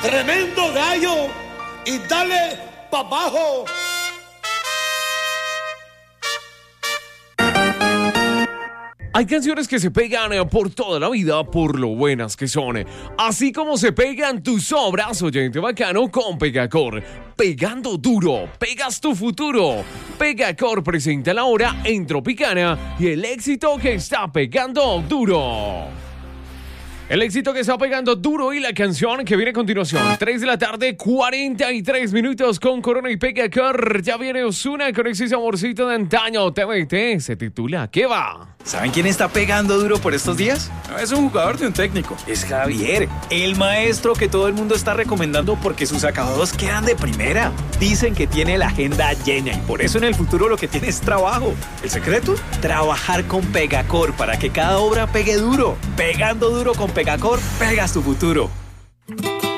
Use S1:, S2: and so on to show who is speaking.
S1: tremendo gallo y dale pa' abajo.
S2: Hay canciones que se pegan por toda la vida por lo buenas que son. Así como se pegan tus obras, oyente bacano, con Pegacor. Pegando duro, pegas tu futuro. Pegacor presenta la hora en Tropicana y el éxito que está pegando duro. El éxito que está pegando duro y la canción que viene a continuación. 3 de la tarde, 43 minutos con Corona y Pegacor. Ya viene Ozuna con ese saborcito de antaño. TVT se titula ¿Qué va?
S3: ¿Saben quién está pegando duro por estos días? No es un jugador de un técnico, es Javier, el maestro que todo el mundo está recomendando porque sus acabados quedan de primera. Dicen que tiene la agenda llena y por eso en el futuro lo que tiene es trabajo. ¿El secreto? Trabajar con Pegacor para que cada obra pegue duro. Pegando duro con Pegacor, pegas tu futuro.